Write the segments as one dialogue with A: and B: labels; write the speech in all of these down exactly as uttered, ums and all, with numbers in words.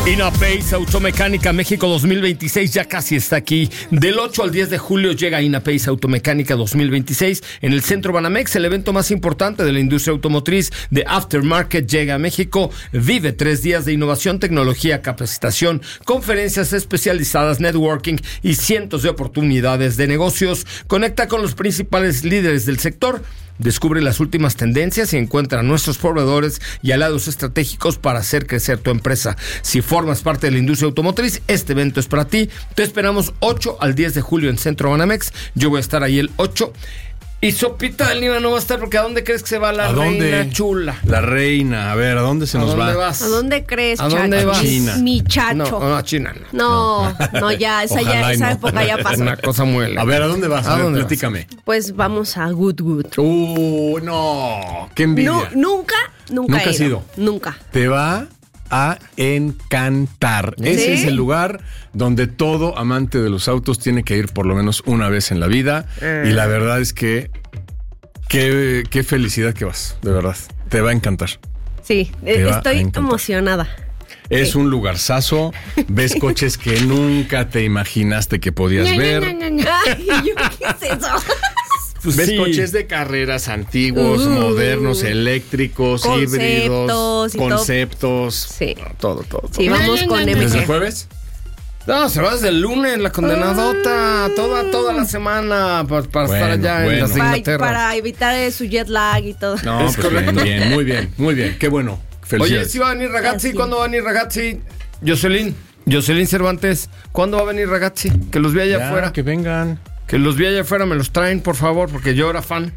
A: INAPACE Automecánica México dos mil veintiséis ya casi está aquí. Del ocho al diez de julio llega INAPACE Automecánica dos mil veintiséis en el Centro Banamex, el evento más importante de la industria automotriz de aftermarket llega a México. Vive tres días de innovación, tecnología, capacitación, conferencias especializadas, networking y cientos de oportunidades de negocios. Conecta con los principales líderes del sector. Descubre las últimas tendencias y encuentra a nuestros proveedores y aliados estratégicos para hacer crecer tu empresa. Si formas parte de la industria automotriz, este evento es para ti. Te esperamos ocho al diez de julio en Centro Banamex. Yo voy a estar ahí el ocho. Y Sopita del Niva no va a estar porque ¿a dónde crees que se va la reina chula?
B: La reina, a ver, ¿a dónde se
A: ¿A
B: nos
A: dónde
B: va?
A: vas?
C: ¿A dónde crees,
A: ¿A
C: chacho?
A: dónde vas?
B: China.
C: Mi chacho.
A: No, no, a China
C: no. No, no, ya, esa, ya,
B: Ojalá y
C: esa
B: no.
C: época ya pasó.
A: Una cosa muy
B: A
A: elegante.
B: ver, ¿a dónde vas? A,
A: ¿A
B: ver,
A: dónde vas?
B: platícame.
C: Pues vamos a Goodwood.
B: Uh, no, qué envidia.
C: No, nunca, nunca,
B: Nunca
C: he
B: has
C: ido.
B: ido.
C: Nunca.
B: Te va a encantar. Ese es el lugar donde todo amante de los autos tiene que ir por lo menos una vez en la vida. Y la verdad es que qué, qué felicidad que vas, de verdad. Te va a encantar.
C: Sí,
B: Te va a
C: estoy
B: encantar.
C: emocionada.
B: Es
C: Sí.
B: un lugarzazo. Ves coches que nunca te imaginaste que podías
C: Ña,
B: ver.
C: ña, ña, ña. Ay, ¿yo qué es eso?
A: Pues
B: Ves
A: sí.
B: coches de carreras antiguos,
C: Uh.
B: modernos, eléctricos,
C: Conceptos
B: híbridos,
C: y todo.
B: conceptos.
C: Sí.
B: No, todo, todo.
C: Sí,
B: todo.
C: vamos con
B: ¿Desde el
C: M G.
B: jueves?
A: No, se va desde el lunes, la condenadota, toda, toda la semana para, para
B: Bueno,
A: estar allá
B: bueno.
A: en las de
C: Para,
A: Inglaterra.
C: para evitar eh, su jet lag y todo.
B: No,
A: Es
B: pues
A: correcto.
B: bien, bien, muy bien, muy bien. Qué bueno.
A: Oye,
B: Felicidades.
A: ¿sí va a venir Ragazzi?
C: Así.
A: ¿Cuándo va a venir Ragazzi? Jocelyn, Jocelyn Cervantes, ¿cuándo va a venir Ragazzi? Que los vi allá
B: Ya,
A: afuera.
B: que vengan.
A: Que los vi allá afuera, me los traen, por favor, porque yo era fan.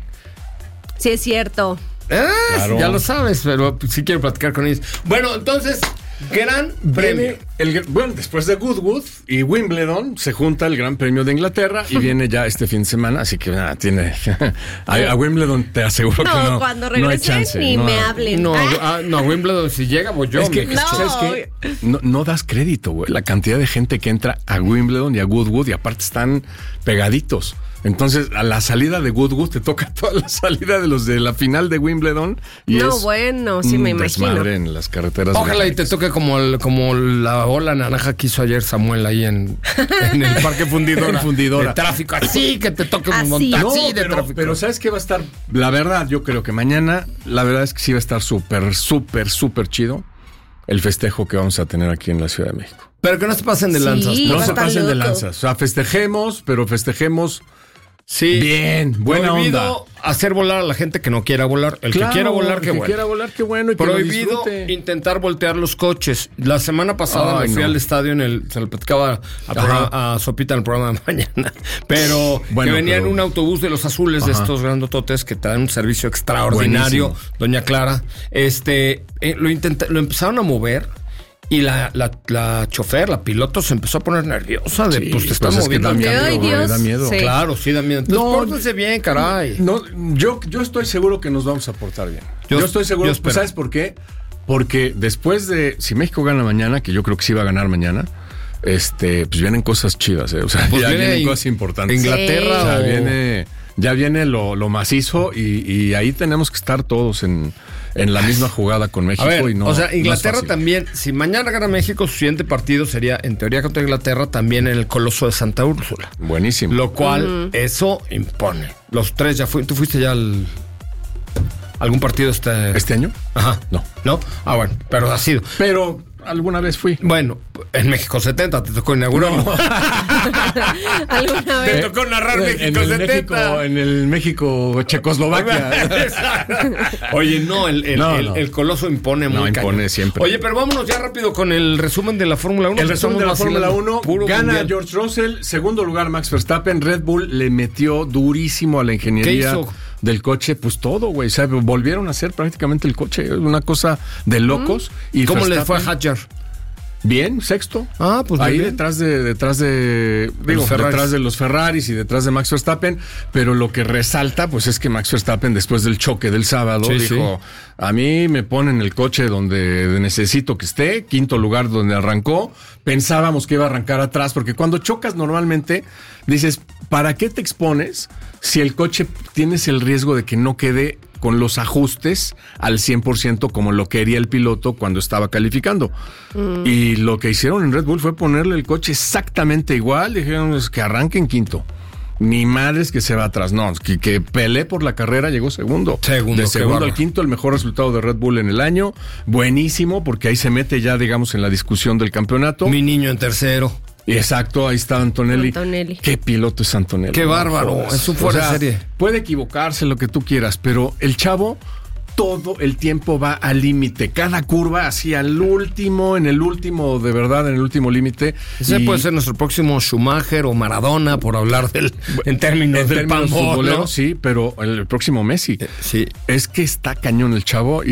C: Sí, es cierto.
A: Ah,
B: Claro.
A: Ya lo sabes, pero sí quiero platicar con ellos. Bueno, entonces, gran premio.
B: Viene el, bueno, después de Goodwood y Wimbledon se junta el Gran Premio de Inglaterra y viene ya este fin de semana, así que nada, tiene a, a Wimbledon te aseguro
C: No,
B: que no.
C: cuando
B: no hay
C: regresen
B: chance,
C: ni
B: no
C: me
B: hay-
C: hablen.
A: No,
C: Ah,
A: ah, no, Wimbledon, si llega, voy yo.
B: Es que,
A: me-
C: No.
B: ¿sabes qué? No, no das crédito, güey. La cantidad de gente que entra a Wimbledon y a Goodwood y aparte están pegaditos. Entonces, a la salida de Goodwood te toca toda la salida de los de la final de Wimbledon. Y
C: no,
B: es
C: bueno, sí
B: un
C: me imagino.
B: desmadre en las carreteras.
A: Ojalá y te
B: británicas.
A: toque como, el- como la ola naranja que hizo ayer Samuel ahí en, en el Parque Fundidora.
B: En Fundidora.
A: De tráfico, así que te toque un
C: Así.
A: montón
B: No,
A: así de
B: pero,
A: tráfico.
B: pero ¿sabes qué va a estar? La verdad, yo creo que mañana, la verdad es que sí va a estar súper, súper, súper chido el festejo que vamos a tener aquí en la Ciudad de México.
A: Pero que no se pasen de
C: Sí.
A: lanzas.
C: Y
B: No
C: va a
B: se
C: estar
B: pasen de
C: loco.
B: lanzas. O sea, festejemos, pero festejemos
A: Sí.
B: bien, buena
A: Prohibido
B: onda.
A: hacer volar a la gente que no quiera volar. El
B: Claro,
A: que quiera volar,
B: el
A: que
B: que
A: bueno.
B: quiera volar, qué bueno. Y que lo
A: Prohibido
B: disfrute.
A: intentar voltear los coches. La semana pasada
B: Ay,
A: me fui
B: no.
A: al estadio en el, se lo platicaba a,
B: Ajá.
A: programa- a Sopita en el programa de mañana. Pero
B: Bueno,
A: que venía
B: pero-
A: en un autobús de los azules de
B: Ajá.
A: estos grandototes que te dan un servicio extraordinario,
B: Buenísimo.
A: doña Clara. Este, eh, lo intenta- lo empezaron a mover. Y la, la, la chofer, la piloto, se empezó a poner nerviosa de,
B: Sí,
A: pues te está
B: pues es que
A: moviendo.
B: da
A: el
B: miedo,
A: camión.
C: Ay,
B: güey,
C: Dios.
B: da miedo.
C: Sí.
A: Claro, sí da miedo. Entonces,
B: No,
A: pórtense bien, caray.
B: No, yo, yo estoy seguro que nos vamos a portar bien.
A: Yo-
B: Yo, estoy seguro.
A: yo espero.
B: Pues, ¿sabes por qué? Porque después de, si México gana mañana, que yo creo que sí va a ganar mañana, este, pues vienen cosas chidas, ¿eh? O sea,
A: Pues
B: ya
A: viene
B: vienen
A: In-
B: cosas importantes.
A: Inglaterra
B: O sea,
A: o-
B: viene, ya viene lo, lo macizo y, y ahí tenemos que estar todos en, en la misma jugada con México.
A: A ver,
B: y no,
A: o sea,
B: no es
A: Inglaterra
B: fácil.
A: también, si mañana gana México, su siguiente partido sería, en teoría, contra Inglaterra, también en el Coloso de Santa Úrsula.
B: Buenísimo.
A: Lo cual, eso impone. Los tres ya fuiste, ¿tú fuiste ya al algún partido este?
B: ¿Este año?
A: Ajá.
B: No.
A: ¿No? Ah, bueno, pero ha sido.
B: Pero alguna vez fui.
A: Bueno, en México setenta te tocó inaugurarlo.
C: ¿Alguna
A: Te
C: vez?
A: tocó narrar
B: En
A: México
B: el
A: setenta.
B: México, en el México Checoslovaquia.
A: Oye, no, el, el,
B: No,
A: el-
B: no.
A: el Coloso impone muy
B: No, impone
A: cañón.
B: siempre.
A: Oye, pero vámonos ya rápido con el resumen de la Fórmula uno.
B: El
A: que
B: resumen de la
A: estamos
B: Fórmula
A: vacilando.
B: uno,
A: Puro
B: gana
A: mundial.
B: George Russell, segundo lugar Max Verstappen, Red Bull le metió durísimo a la ingeniería
A: ¿Qué hizo?
B: del coche, pues todo, güey, o sea, volvieron a hacer prácticamente el coche, una cosa de locos. Y
A: ¿Cómo les fue a
B: Verstappen,
A: Hadjar?
B: Bien, sexto.
A: Ah, pues
B: ahí
A: bien.
B: detrás de detrás de digo,
A: los Ferraris.
B: detrás de los Ferraris y detrás de Max Verstappen, pero lo que resalta pues es que Max Verstappen después del choque del sábado
A: Sí,
B: dijo, a mí me ponen el coche donde necesito que esté, quinto lugar donde arrancó, pensábamos que iba a arrancar atrás porque cuando chocas normalmente dices, ¿para qué te expones si el coche tienes el riesgo de que no quede con los ajustes al cien por ciento como lo quería el piloto cuando estaba calificando. Mm. Y lo que hicieron en Red Bull fue ponerle el coche exactamente igual. Dijeron es que arranque en quinto. Ni madres que se va atrás, no, que, que peleé por la carrera, llegó segundo.
A: Segundo,
B: de segundo al quinto, el mejor resultado de Red Bull en el año. Buenísimo, porque ahí se mete ya, digamos, en la discusión del campeonato.
A: Mi niño en tercero.
B: Exacto, ahí está Antonelli.
C: Antonelli.
B: Qué piloto es Antonelli.
A: Qué bárbaro, es un fuera de serie.
B: Puede equivocarse lo que tú quieras, pero el chavo todo el tiempo va al límite. Cada curva hacia el último, en el último, de verdad, en el último límite.
A: Ese y... puede ser nuestro próximo Schumacher o Maradona, por hablar del en términos
B: en
A: del
B: términos
A: futbolero,
B: ¿no? Sí, pero el próximo Messi.
A: Eh, sí.
B: Es que está cañón el chavo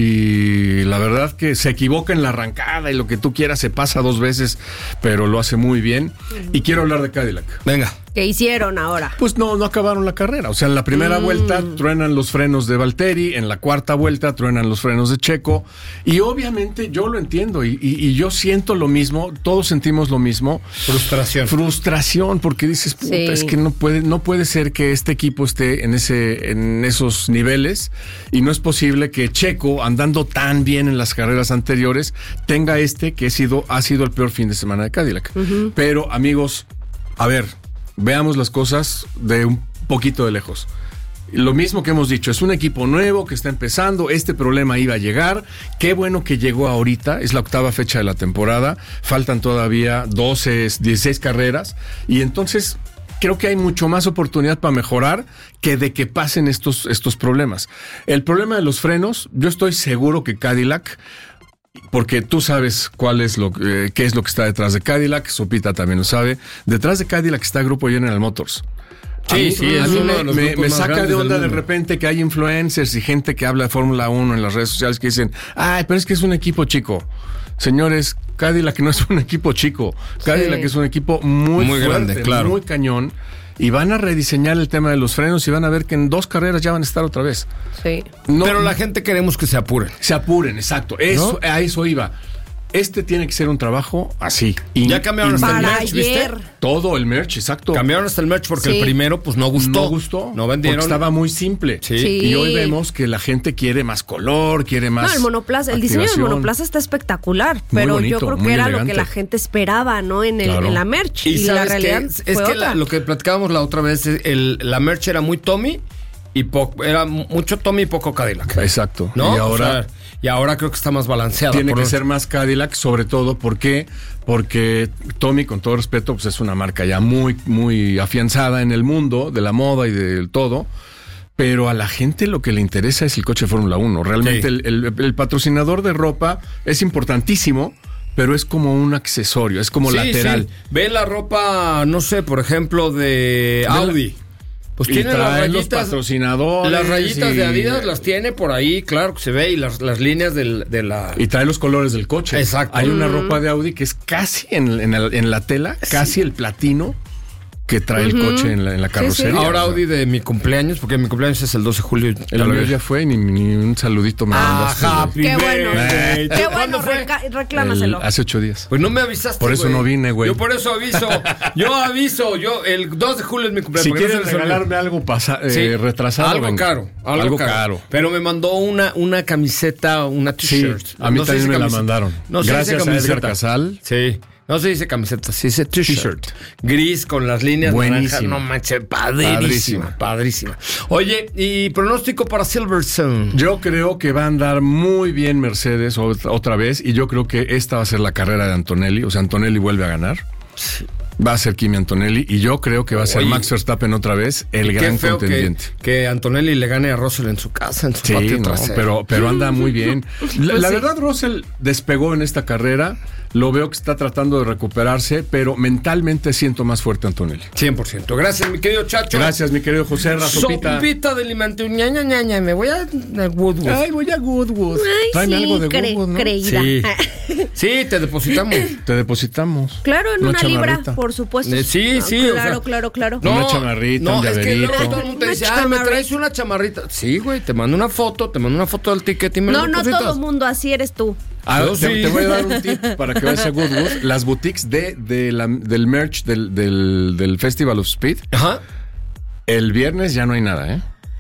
B: y la verdad que se equivoca en la arrancada y lo que tú quieras, se pasa dos veces, pero lo hace muy bien. Y quiero hablar de Cadillac.
A: Venga.
C: ¿Qué hicieron ahora?
B: Pues no, no acabaron la carrera. O sea, en la primera mm. vuelta truenan los frenos de Valtteri, en la cuarta vuelta truenan los frenos de Checo. Y obviamente yo lo entiendo y, y, y yo siento lo mismo, todos sentimos lo mismo.
A: Frustración.
B: Frustración, porque dices, puta, sí. es que no puede, no puede ser que este equipo esté en ese, en esos niveles y no es posible que Checo, andando tan bien en las carreras anteriores, tenga este que ha sido, ha sido el peor fin de semana de Cadillac. Uh-huh. Pero, amigos, a ver, veamos las cosas de un poquito de lejos. Lo mismo que hemos dicho, es un equipo nuevo que está empezando, este problema iba a llegar, qué bueno que llegó ahorita, es la octava fecha de la temporada, faltan todavía doce, dieciséis carreras, y entonces creo que hay mucho más oportunidad para mejorar que de que pasen estos, estos problemas. El problema de los frenos, yo estoy seguro que Cadillac... Porque tú sabes cuál es lo eh, qué es lo que está detrás de Cadillac, Sopita también lo sabe. Detrás de Cadillac está el grupo General Motors.
A: Sí,
B: mí,
A: sí, es uno de los
B: me,
A: grupos
B: me
A: más
B: saca de onda
A: del
B: de repente que hay influencers y gente que habla de Fórmula uno en las redes sociales que dicen, ay, pero es que es un equipo chico. Señores, Cadillac no es un equipo chico. Cadillac sí. es un equipo muy,
A: muy
B: fuerte,
A: grande, claro.
B: muy cañón. Y van a rediseñar el tema de los frenos y van a ver que en dos carreras ya van a estar otra vez.
C: Sí.
A: No, pero la gente queremos que se apuren.
B: Se apuren, exacto. Eso, ¿no? A eso iba. Este tiene que ser un trabajo así.
A: Y, ya cambiaron hasta el merch,
C: ayer.
A: ¿viste?
B: Todo el merch, exacto.
A: Cambiaron hasta el merch porque sí. el primero pues no gustó.
B: No gustó.
A: No vendieron.
B: Porque estaba muy simple.
A: Sí.
C: Sí.
B: Y hoy vemos que la gente quiere más color, quiere más
C: No, el monoplaza, el diseño del monoplaza está espectacular, pero
B: bonito,
C: yo creo que era
B: elegante.
C: lo que la gente esperaba, ¿no? En, el,
B: claro.
C: en la merch.
A: Y,
C: y la realidad
A: que es
C: fue
A: que
C: otra.
A: la, lo que platicábamos la otra vez, el, la merch era muy Tommy y poco, era mucho Tommy y poco Cadillac.
B: Exacto.
A: ¿No?
B: Y ahora...
A: O sea, y ahora creo que está más balanceada.
B: Tiene que
A: los...
B: ser más Cadillac, sobre todo, ¿por qué? Porque Tommy, con todo respeto, pues es una marca ya muy, muy afianzada en el mundo de la moda y del todo, pero a la gente lo que le interesa es el coche de Fórmula uno. Realmente sí. el, el, el patrocinador de ropa es importantísimo, pero es como un accesorio, es como
A: sí,
B: lateral.
A: Sí. Ve la ropa, no sé, por ejemplo, de Audi. Pues
B: y
A: tiene las rayitas,
B: los patrocinadores.
A: Las rayitas
B: y...
A: de Adidas las tiene por ahí, claro que se ve, y las, las líneas del, de la...
B: Y trae los colores del coche.
A: Exacto.
B: Hay una ropa de Audi que es casi en, en, el, en la tela, casi sí. el platino que trae uh-huh. el coche en la, en la carrocería.
C: Sí, sí.
A: Ahora Audi de mi cumpleaños, porque mi cumpleaños es el doce de julio.
B: El mío ya fue, ni, ni un saludito me mandaste.
A: Ah, happy
C: qué bueno.
A: Eh,
C: qué bueno, reca- reclámaselo.
B: El, hace ocho días.
A: Pues no me avisaste,
B: Por eso
A: güey.
B: no vine, güey.
A: Yo por eso aviso. Yo aviso. Yo el dos de julio es mi cumpleaños.
B: Si quieres no regalarme algo pasa, eh, sí. retrasado.
A: Algo
B: venga.
A: caro. Algo,
B: algo
A: caro.
B: caro.
A: Pero me mandó una, una camiseta, una t-shirt.
B: Sí, a mí
A: no
B: también me camiseta. la mandaron.
A: No
B: Gracias a Edgar Casal.
A: Sí. No se dice camiseta, se dice t-shirt. t-shirt. Gris con las líneas naranjas. No manches, padrísima, padrísima. Padrísima. Oye, ¿y pronóstico para Silverstone?
B: Yo creo que va a andar muy bien Mercedes otra vez y yo creo que esta va a ser la carrera de Antonelli. O sea, Antonelli vuelve a ganar. Sí. Va a ser Kimi Antonelli y yo creo que va a ser Oye, Max Verstappen otra vez el gran
A: qué feo
B: contendiente.
A: Que, que Antonelli le gane a Russell en su casa, en su
B: sí,
A: patio
B: no,
A: trasero.
B: pero, pero anda muy bien. La,
C: pues
B: la
C: sí.
B: verdad, Russell despegó en esta carrera. Lo veo que está tratando de recuperarse, pero mentalmente siento más fuerte a Antonelli.
A: cien por ciento. Gracias, mi querido Chacho.
B: Gracias, mi querido José Razopita.
A: Sopita de limante, ñaña, ñaña, me voy a Goodwood.
B: Ay, voy a Goodwood.
C: Ay,
B: Tráeme
C: sí,
B: algo de
C: cre-
B: Goodwood, ¿no?
C: Creída.
A: Sí. Sí, te depositamos.
B: Te depositamos.
C: Claro, en una, una libra, por supuesto.
A: Eh, sí, sí.
C: Claro,
A: o sea,
C: claro, claro.
B: No, una chamarrita,
A: no,
B: un
A: es que
B: llaverito.
A: luego todo el mundo te dice, ah, me traes una chamarrita. Sí, güey, te mando una foto, te mando una foto del ticket y me
C: No,
A: lo
C: no
A: depositas.
C: todo el mundo, así eres tú.
B: Ah,
A: Yo
B: te,
A: sí.
B: te voy a dar un tip para que vayas a Goodwood. Las boutiques de, de la, del merch del, del, del Festival of Speed.
A: Ajá.
B: El viernes ya no hay nada, ¿eh?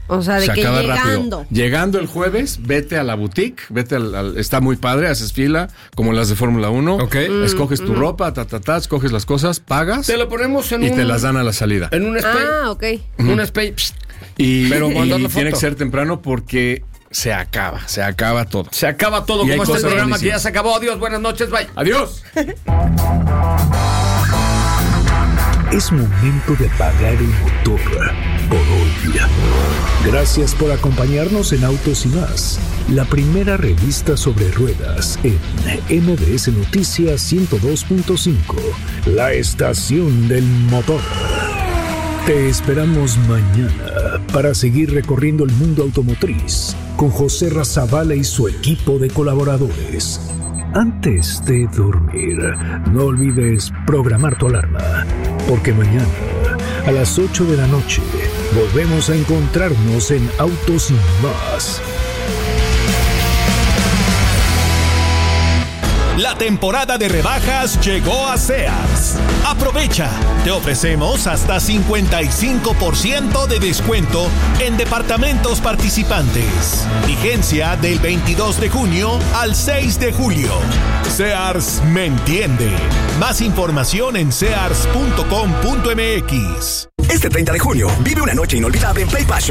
C: O sea, de
B: se
C: que
B: acaba
C: llegando.
B: rápido. Llegando el jueves, vete a la boutique, vete al, al- está muy padre, haces fila, como las de Fórmula uno.
A: Ok.
B: Escoges tu ropa, ta, ta, ta, escoges las cosas, pagas
A: Te lo ponemos en
B: y
A: un...
B: te las dan a la salida.
A: En un spray.
C: Ah, ok.
A: Un spray. pst,
B: Y,
A: Pero
B: y
A: mandar la
B: tiene
A: foto.
B: que ser temprano porque se acaba, se acaba todo.
A: Se acaba todo.
B: Y hay
A: Como este
B: cosas
A: programa que ya
B: buenísimas.
A: se acabó. Adiós, buenas noches, bye.
B: ¡Adiós!
D: Es momento de apagar el motor por hoy. Gracias por acompañarnos en Autos y Más, la primera revista sobre ruedas en M B S Noticias ciento dos punto cinco, la estación del motor. Te esperamos mañana para seguir recorriendo el mundo automotriz con José Razabala y su equipo de colaboradores. Antes de dormir, no olvides programar tu alarma, porque mañana a las ocho de la noche volvemos a encontrarnos en Autos y Más.
E: La temporada de rebajas llegó a Sears. Aprovecha, te ofrecemos hasta cincuenta y cinco por ciento de descuento en departamentos participantes. Vigencia del veintidós de junio al seis de julio. Sears me entiende. Más información en sears punto com punto m x.
F: Este treinta de junio, vive una noche inolvidable en Play Passion.